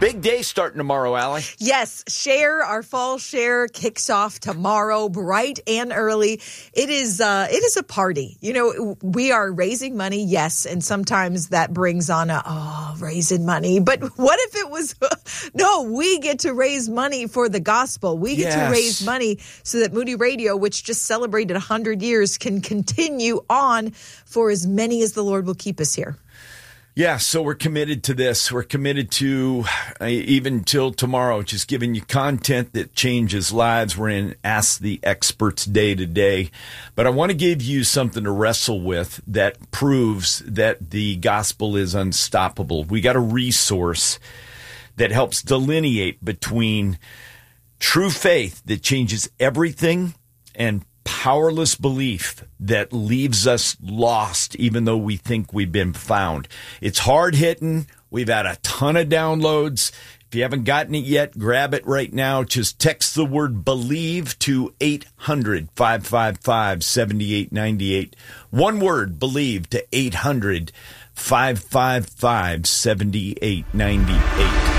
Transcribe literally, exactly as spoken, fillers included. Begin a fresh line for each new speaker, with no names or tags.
Big day starting tomorrow, Allie.
Yes, Share, our fall Share kicks off tomorrow, bright and early. It is uh, it is a party. You know, we are raising money, yes, and sometimes that brings on a, oh, raising money. But what if it was, no, we get to raise money for the gospel. We get
Yes.
to raise money so that Moody Radio, which just celebrated one hundred years, can continue on for as many as the Lord will keep us here.
Yeah, so we're committed to this. We're committed to, uh, even till tomorrow, just giving you content that changes lives. We're in Ask the Experts day to day. But I want to give you something to wrestle with that proves that the gospel is unstoppable. We got a resource that helps delineate between true faith that changes everything and powerless belief that leaves us lost even though we think we've been found. It's hard hitting. We've had a ton of downloads. If you haven't gotten it yet, grab it right now. Just text the word BELIEVE to eight hundred, five five five, seven eight nine eight. One word, BELIEVE, to eight hundred, five five five, seven eight nine eight.